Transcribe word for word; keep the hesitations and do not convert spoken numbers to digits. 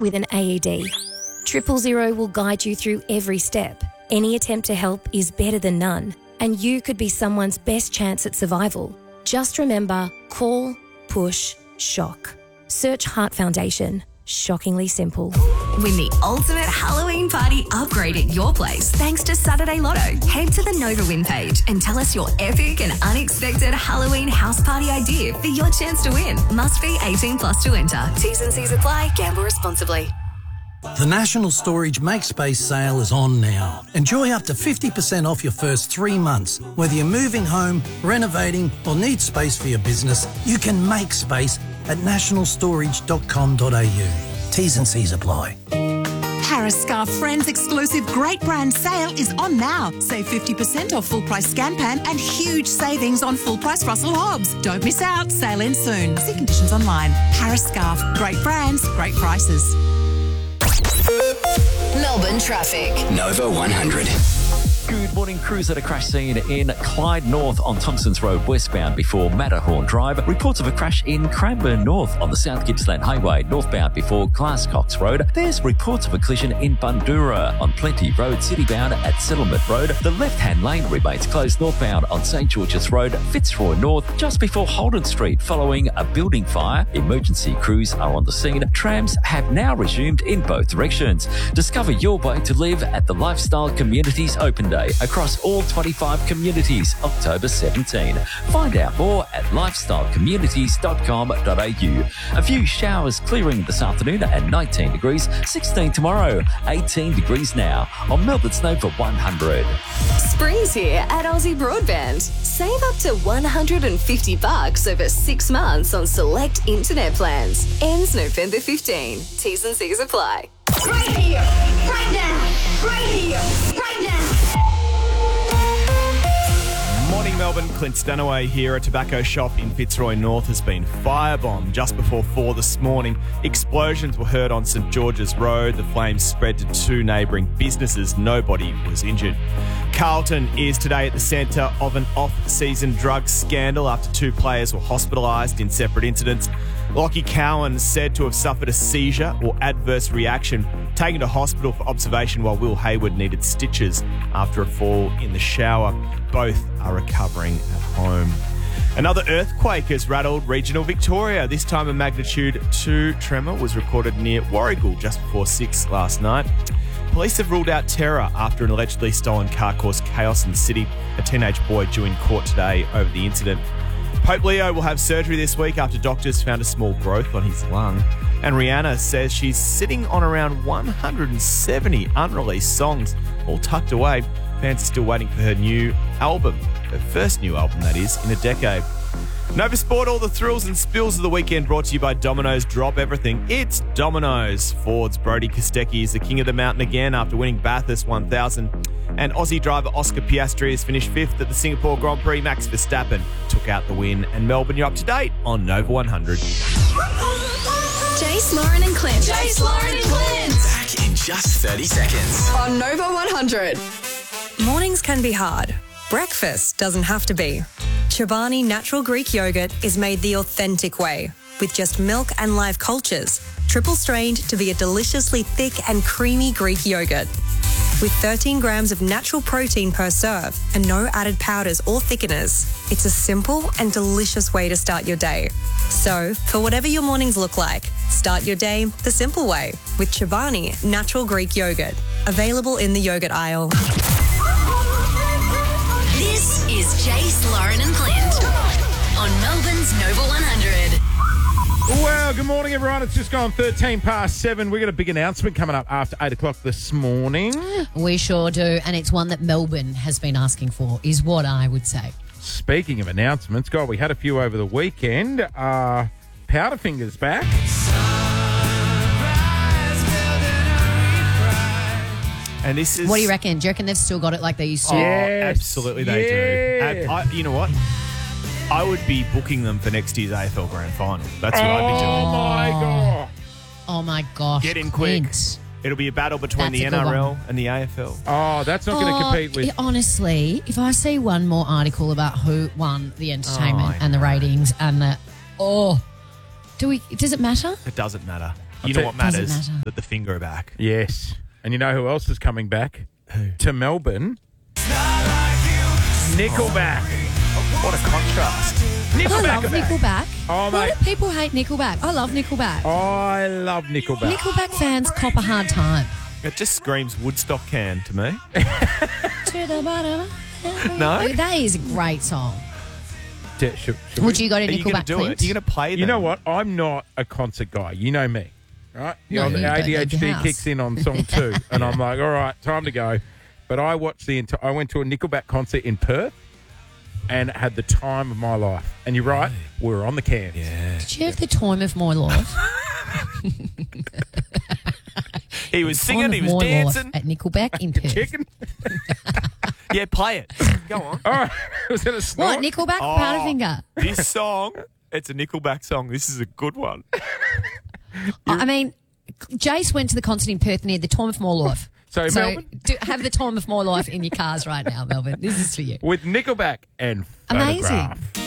with an A E D. Triple Zero will guide you through every step. Any attempt to help is better than none, and you could be someone's best chance at survival. Just remember, call, push, shock. Search Heart Foundation. Shockingly simple. Win the ultimate Halloween party upgrade at your place thanks to Saturday Lotto. Head to the Nova Win page and tell us your epic and unexpected Halloween house party idea for your chance to win. Must be eighteen plus to enter. T's and C's apply. Gamble responsibly. The National Storage MakeSpace sale is on now. Enjoy up to fifty percent off your first three months. Whether you're moving home, renovating or need space for your business, you can make space at national storage dot com dot a u. T's and C's apply. Paris Scarf Friends exclusive great brand sale is on now. Save fifty percent off full price Scanpan and huge savings on full price Russell Hobbs. Don't miss out. Sale ends soon. See conditions online. Paris Scarf. Great brands, great prices. Melbourne traffic. Nova one hundred. Good morning. Crews at a crash scene in Clyde North on Thompsons Road westbound before Matterhorn Drive. Reports of a crash in Cranbourne North on the South Gippsland Highway northbound before Glasscox Road. There's reports of a collision in Bundoora on Plenty Road citybound at Settlement Road. The left-hand lane remains closed northbound on St George's Road, Fitzroy North, just before Holden Street following a building fire. Emergency crews are on the scene. Trams have now resumed in both directions. Discover your way to live at the Lifestyle Communities Open Day across all twenty-five communities, October seventeenth. Find out more at lifestyle communities dot com dot a u. A few showers clearing this afternoon at nineteen degrees, sixteen tomorrow, eighteen degrees now on Melbourne's Nova one hundred. Spring's here at Aussie Broadband. Save up to one hundred fifty bucks over six months on select internet plans. Ends November fifteenth. T's and C's apply. Right here, right now, right here, right now. Morning Melbourne, Clint Stanaway here. A tobacco shop in Fitzroy North has been firebombed just before four this morning. Explosions were heard on St George's Road. The flames spread to two neighbouring businesses. Nobody was injured. Carlton is today at the centre of an off-season drug scandal after two players were hospitalised in separate incidents. Lockie Cowan said to have suffered a seizure or adverse reaction, taken to hospital for observation while Will Hayward needed stitches after a fall in the shower. Both are recovering at home. Another earthquake has rattled regional Victoria. This time a magnitude two tremor was recorded near Warragul just before six last night. Police have ruled out terror after an allegedly stolen car caused chaos in the city. A teenage boy due in court today over the incident. Pope Leo will have surgery this week after doctors found a small growth on his lung. And Rihanna says she's sitting on around one hundred seventy unreleased songs, all tucked away. Fans are still waiting for her new album, her first new album, that is, in a decade. Nova Sport, all the thrills and spills of the weekend brought to you by Domino's. Drop everything. It's Domino's. Ford's Brodie Kostecki is the king of the mountain again after winning Bathurst one thousand. And Aussie driver Oscar Piastri has finished fifth at the Singapore Grand Prix. Max Verstappen took out the win. And Melbourne, you're up to date on Nova one hundred. Jace, Lauren and Clint. Jace, Lauren and Clint. Back in just thirty seconds. On Nova one hundred. Mornings can be hard. Breakfast doesn't have to be. Chobani Natural Greek Yogurt is made the authentic way, with just milk and live cultures, triple strained to be a deliciously thick and creamy Greek yogurt. With thirteen grams of natural protein per serve and no added powders or thickeners, it's a simple and delicious way to start your day. So, for whatever your mornings look like, start your day the simple way with Chobani Natural Greek Yogurt. Available in the yogurt aisle. This is Jace, Lauren and Clint on Melbourne's Nova one hundred. Well, good morning, everyone. It's just gone thirteen past seven. We've got a big announcement coming up after eight o'clock this morning. We sure do, and it's one that Melbourne has been asking for, is what I would say. Speaking of announcements, God, we had a few over the weekend. Uh, Powderfinger's back. And this is... What do you reckon? Do you reckon they've still got it like they used to? Oh, Yes, absolutely they yeah. do. And I, you know what? I would be booking them for next year's A F L Grand Final. That's what I'd be doing. Oh, my God. Oh, my gosh. Get in quick. Clint. It'll be a battle between That's the a good N R L one. and the A F L. Oh, that's not going to Oh, compete with... i- Honestly, if I see one more article about who won the entertainment Oh, I and the know. ratings and the... Oh, do we? Does it matter? It doesn't matter. You know tell- what matters? Doesn't matter. That the finger are back. Yes. And you know who else is coming back? Who? To Melbourne? Nickelback. What a contrast. I Nickelback. love are back. Nickelback. Oh, Why mate. do people hate Nickelback? I love Nickelback. I love Nickelback. Nickelback fans cop a hard time. It just screams Woodstock can to me. To the bottom. No? That is a great song. Yeah, should- should Would we- you go to Are you going to Nickelback, do Clint? it? Are you going to play them? You know what? I'm not a concert guy. You know me, right? You No, know, you the don't A D H leave D the house. kicks in on song two, and I'm like, all right, time to go. But I watched the entire. I went to a Nickelback concert in Perth, and had the time of my life. And you're right, we were on the cans. Yeah. Did you have the time of my life? He was Time singing, of he was my dancing. life at Nickelback in Perth. Chicken. Yeah, play it. Go on. All right, was it a snort? What, Nickelback Oh. or Powderfinger? This song, it's a Nickelback song. This is a good one. I mean, Jace went to the concert in Perth and he had the time of my life. So, So Melbourne? do, have the time of my life in your cars right now, Melbourne. This is for you. With Nickelback and Amazing. Photograph.